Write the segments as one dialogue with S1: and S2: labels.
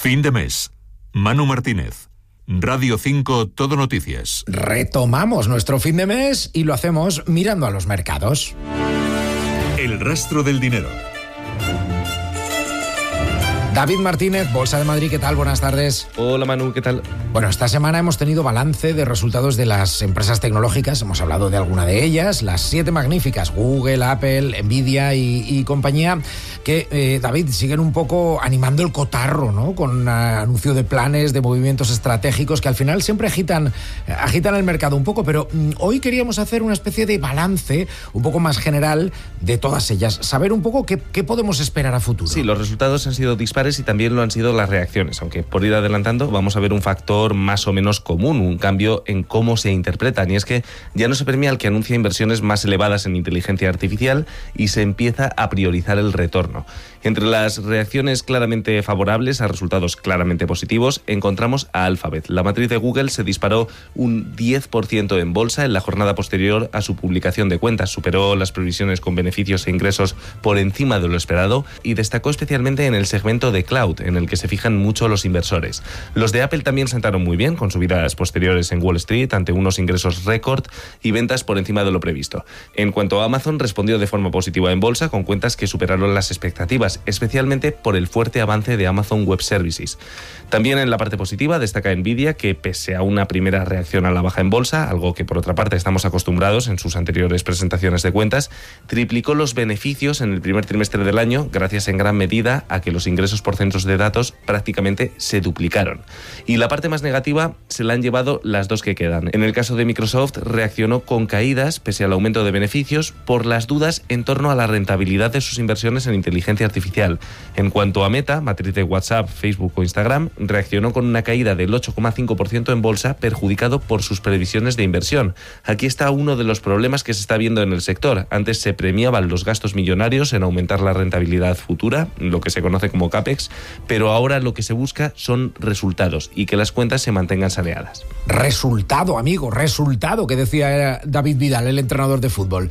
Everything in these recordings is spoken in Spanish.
S1: Fin de mes. Manu Martínez. Radio 5 Todo Noticias.
S2: Retomamos nuestro fin de mes y lo hacemos mirando a los mercados.
S1: El rastro del dinero.
S2: David Martínez, Bolsa de Madrid, ¿qué tal? Buenas tardes.
S3: Hola Manu, ¿qué tal?
S2: Bueno, esta semana hemos tenido balance de resultados de las empresas tecnológicas, hemos hablado de alguna de ellas, las 7 magníficas, Google, Apple, Nvidia y compañía, que, David, siguen un poco animando el cotarro, ¿no? Con anuncio de planes, de movimientos estratégicos que al final siempre agitan el mercado un poco, pero hoy queríamos hacer una especie de balance un poco más general de todas ellas, saber un poco qué podemos esperar a futuro.
S3: Sí, los resultados han sido dispares y también lo han sido las reacciones, aunque por ir adelantando vamos a ver un factor más o menos común, un cambio en cómo se interpretan, y es que ya no se premia al que anuncia inversiones más elevadas en inteligencia artificial y se empieza a priorizar el retorno. Entre las reacciones claramente favorables a resultados claramente positivos encontramos a Alphabet. La matriz de Google se disparó un 10% en bolsa en la jornada posterior a su publicación de cuentas, superó las previsiones con beneficios e ingresos por encima de lo esperado y destacó especialmente en el segmento de cloud, en el que se fijan mucho los inversores. Los de Apple también sentaron muy bien, con subidas posteriores en Wall Street ante unos ingresos récord y ventas por encima de lo previsto. En cuanto a Amazon, respondió de forma positiva en bolsa, con cuentas que superaron las expectativas, especialmente por el fuerte avance de Amazon Web Services. También en la parte positiva destaca Nvidia, que pese a una primera reacción a la baja en bolsa, algo que por otra parte estamos acostumbrados en sus anteriores presentaciones de cuentas, triplicó los beneficios en el primer trimestre del año, gracias en gran medida a que los ingresos por centros de datos prácticamente se duplicaron. Y la parte más negativa se la han llevado las dos que quedan. En el caso de Microsoft, reaccionó con caídas pese al aumento de beneficios por las dudas en torno a la rentabilidad de sus inversiones en inteligencia artificial. En cuanto a Meta, matriz de WhatsApp, Facebook o Instagram, reaccionó con una caída del 8,5% en bolsa, perjudicado por sus previsiones de inversión. Aquí está uno de los problemas que se está viendo en el sector. Antes se premiaban los gastos millonarios en aumentar la rentabilidad futura, lo que se conoce como CAPEX, pero ahora lo que se busca son resultados y que las cuentas se mantengan saneadas.
S2: Resultado, amigo, resultado, que decía David Vidal, el entrenador de fútbol.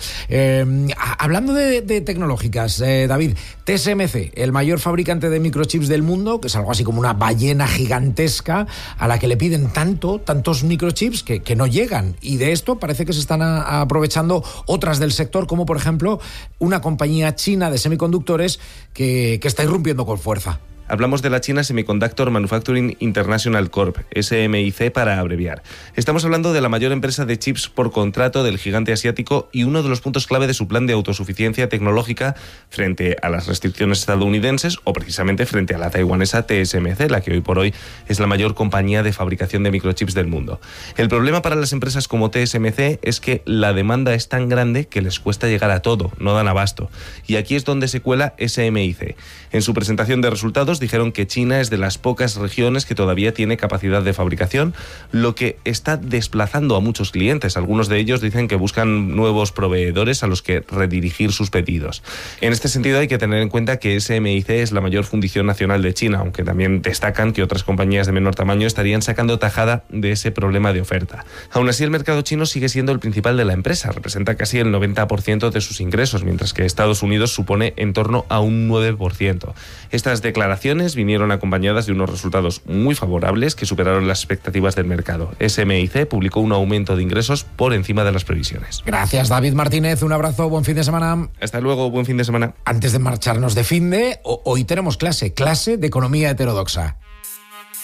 S2: Hablando de tecnológicas, David, TSMC, el mayor fabricante de microchips del mundo, que es algo así como una ballena gigantesca a la que le piden tantos microchips que no llegan, y de esto parece que se están aprovechando otras del sector, como por ejemplo una compañía china de semiconductores que está irrumpiendo con fuerza.
S3: Hablamos de la China Semiconductor Manufacturing International Corp, SMIC para abreviar. Estamos hablando de la mayor empresa de chips por contrato del gigante asiático y uno de los puntos clave de su plan de autosuficiencia tecnológica frente a las restricciones estadounidenses o precisamente frente a la taiwanesa TSMC, la que hoy por hoy es la mayor compañía de fabricación de microchips del mundo. El problema para las empresas como TSMC es que la demanda es tan grande que les cuesta llegar a todo, no dan abasto. Y aquí es donde se cuela SMIC. En su presentación de resultados dijeron que China es de las pocas regiones que todavía tiene capacidad de fabricación, lo que está desplazando a muchos clientes. Algunos de ellos dicen que buscan nuevos proveedores a los que redirigir sus pedidos. En este sentido hay que tener en cuenta que SMIC es la mayor fundición nacional de China, aunque también destacan que otras compañías de menor tamaño estarían sacando tajada de ese problema de oferta. Aún así, el mercado chino sigue siendo el principal de la empresa, representa casi el 90% de sus ingresos, mientras que Estados Unidos supone en torno a un 9%. Estas declaraciones vinieron acompañadas de unos resultados muy favorables que superaron las expectativas del mercado. SMIC publicó un aumento de ingresos por encima de las previsiones.
S2: Gracias, David Martínez. Un abrazo, buen fin de semana.
S3: Hasta luego, buen fin de semana.
S2: Antes de marcharnos de finde, hoy tenemos clase de economía heterodoxa.